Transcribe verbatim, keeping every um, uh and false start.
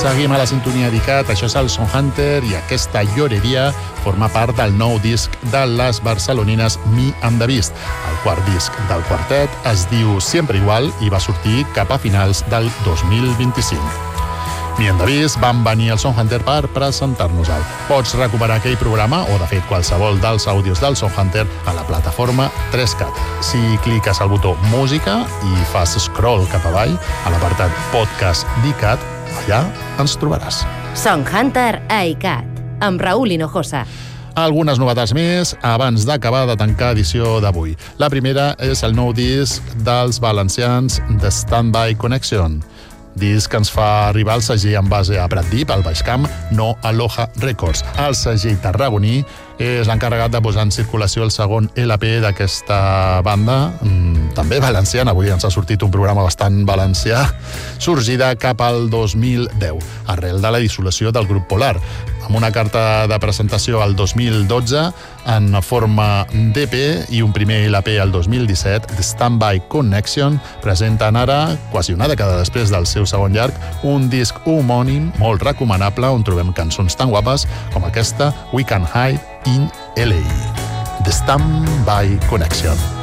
Seguim a la sintonia d'ICAT, això és el Son Hunter i aquesta lloreria forma part del nou disc de les barcelonines Me and the Beast. El quart disc del quartet es diu Siempre Igual i va sortir cap a finals del dos mil vint-i-cinc. Me and the Beast van venir al Son Hunter per presentar-nos-el. Pots recuperar aquell programa, o de fet qualsevol dels àudios del Son Hunter, a la plataforma tres cat. Si cliques al botó Música i fas scroll cap avall, a l'apartat Podcast d'ICAT, allà ens trobaràs. Son Hunter a ICAT, amb Raúl Hinojosa. Algunes novetats més abans d'acabar de tancar edició d'avui. La primera és el nou disc dels valencians de Standby Connection. Disc que ens fa arribar el segell en base a Prat Dip, al Baix Camp, no Aloha Records. El segell tarragoní és l'encarregat de posar en circulació el segon L P d'aquesta banda, també valenciana, avui ens ha sortit un programa bastant valencià, sorgida cap al dos mil deu, arrel de la dissolució del grup Polar. Amb una carta de presentació al dos mil dotze, en forma d'E P i un primer L P al dos mil disset, The Standby Connection presenten ara, quasi una dècada després del seu segon llarg, un disc homònim molt recomanable on trobem cançons tan guapes com aquesta We Can Hide in L A. The Standby Connection.